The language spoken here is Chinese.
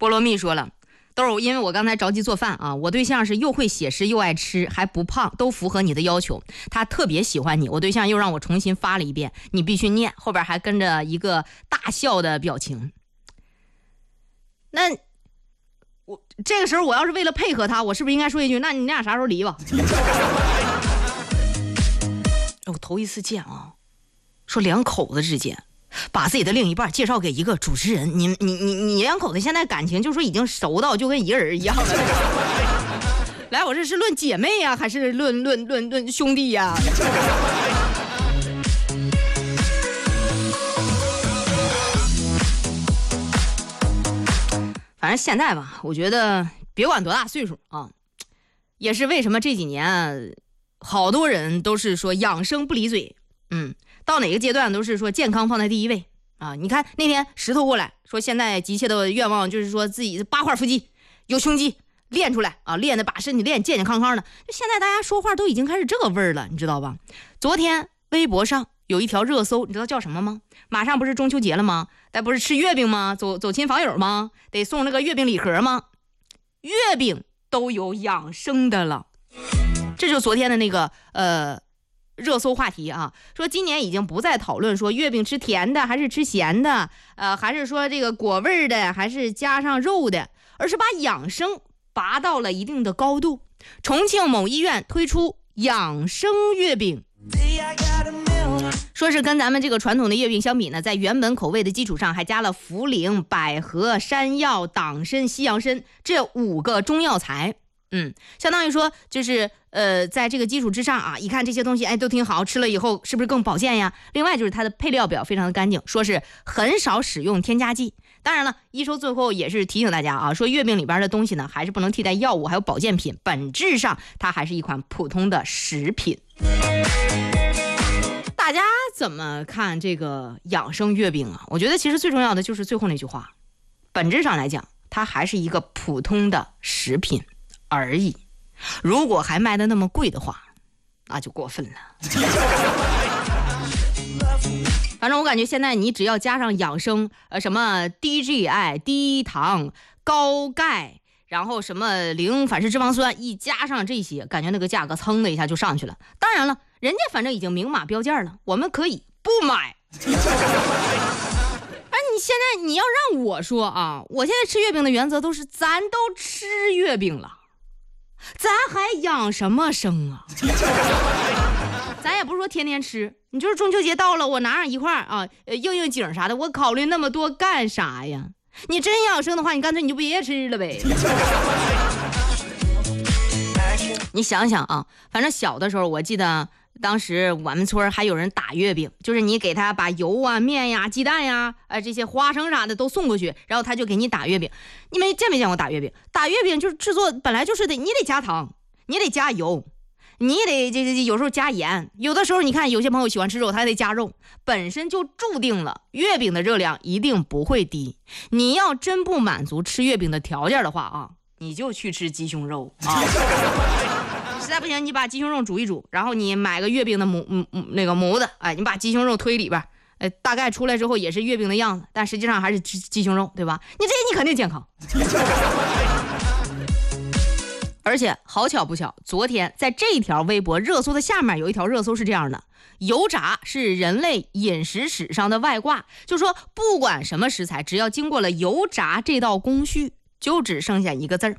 菠萝蜜说了，豆儿，因为我刚才着急做饭啊，我对象是又会写诗又爱吃还不胖，都符合你的要求，他特别喜欢你，我对象又让我重新发了一遍，你必须念，后边还跟着一个大笑的表情。那我这个时候我要是为了配合他，我是不是应该说一句，那你俩啥时候离吧？我头一次见啊，说两口子之间把自己的另一半介绍给一个主持人，你两口子现在感情就说已经熟到就跟一个人一样了。来，我这是论姐妹呀，还是论兄弟呀？反正现在吧，我觉得别管多大岁数啊，也是为什么这几年好多人都是说养生不离嘴，到哪个阶段都是说健康放在第一位啊！你看那天石头过来说，现在急切的愿望就是说自己8块腹肌，有胸肌练出来啊，练的把身体练健健康康的。就现在大家说话都已经开始这个味儿了，你知道吧？昨天微博上有一条热搜，你知道叫什么吗？马上不是中秋节了吗？但不是吃月饼吗？走亲访友吗？得送那个月饼礼盒吗？月饼都有养生的了，这就是昨天的那个热搜话题啊，说今年已经不再讨论说月饼吃甜的还是吃咸的，还是说这个果味的还是加上肉的，而是把养生拔到了一定的高度。重庆某医院推出养生月饼，说是跟咱们这个传统的月饼相比呢，在原本口味的基础上还加了茯苓、百合、山药、党参、西洋参这5个中药材。相当于说就是在这个基础之上啊，一看这些东西都挺好，吃了以后是不是更保健呀？另外就是它的配料表非常的干净，说是很少使用添加剂。当然了，一收最后也是提醒大家啊，说月饼里边的东西呢还是不能替代药物还有保健品，本质上它还是一款普通的食品。大家怎么看这个养生月饼啊？我觉得其实最重要的就是最后那句话，本质上来讲它还是一个普通的食品而已，如果还卖的那么贵的话，那就过分了。反正我感觉现在你只要加上养生，什么低 GI、低糖、高钙，然后什么零反式脂肪酸，一加上这些，感觉那个价格噌的一下就上去了。当然了，人家反正已经明码标价了，我们可以不买。你现在你要让我说啊，我现在吃月饼的原则都是咱都吃月饼了，咱还养什么生啊？咱也不是说天天吃，你就是中秋节到了，我拿上一块啊，应应景啥的，我考虑那么多干啥呀？你真养生的话，你干脆你就别吃了呗。你想想啊，反正小的时候我记得当时我们村还有人打月饼，就是你给他把油啊、面呀、鸡蛋呀、这些花生啥的都送过去，然后他就给你打月饼。你们见没见过打月饼？打月饼就是制作本来就是你得加糖，你得加油，你得有时候加盐，有的时候你看有些朋友喜欢吃肉，他还得加肉，本身就注定了月饼的热量一定不会低。你要真不满足吃月饼的条件的话啊，你就去吃鸡胸肉啊。实在不行，你把鸡胸肉煮一煮，然后你买个月饼的那个模子，你把鸡胸肉推里边，大概出来之后也是月饼的样子，但实际上还是鸡胸肉，对吧？你肯定健康。而且好巧不巧，昨天在这条微博热搜的下面有一条热搜是这样的：油炸是人类饮食史上的外挂，就是说不管什么食材，只要经过了油炸这道工序，就只剩下一个字儿，